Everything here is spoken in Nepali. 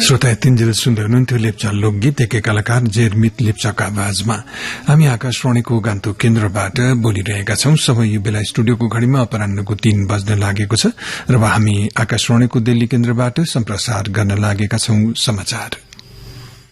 श्रोता यतिन्जेल सुन्दै हुनुहुन्थ्यो लेप्चा लोकगीत एकै कलाकार जेरमित लेप्चाका आवाजमा। हामी आकाशवाणीको गान्तोक केन्द्रबाट बोलिरहेका छौं। समय यो बेला स्टुडियोको घड़ीमा अपरान्हको 3 बज्न लागेको छ र हामी आकाशवाणीको दिल्ली केन्द्रबाट सम्प्रसार गर्न लागेका छौं समाचार।